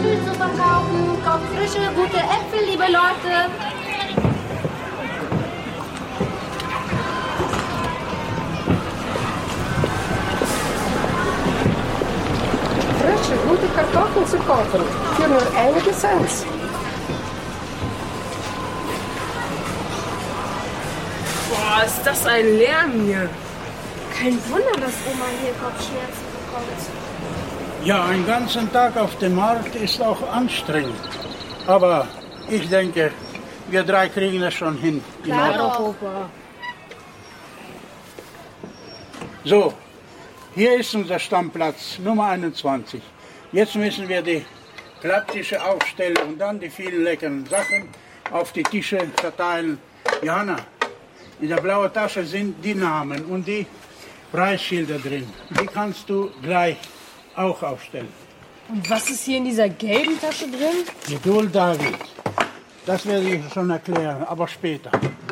Äpfel zu verkaufen. Kauft frische, gute Äpfel, liebe Leute. Frische, gute Kartoffeln zu kaufen. Für nur einige Cent. Boah, ist das ein Lärm hier. Kein Wunder, dass Oma hier Kopfschmerzen bekommt. Ja, einen ganzen Tag auf dem Markt ist auch anstrengend. Aber ich denke, wir drei kriegen das schon hin. Klar doch. Opa. So, hier ist unser Stammplatz, Nummer 21. Jetzt müssen wir die Klapptische aufstellen und dann die vielen leckeren Sachen auf die Tische verteilen. Johanna, in der blauen Tasche sind die Namen und die Preisschilder drin. Die kannst du gleich auch aufstellen. Und was ist hier in dieser gelben Tasche drin? Geduld, David. Das werde ich schon erklären, aber später.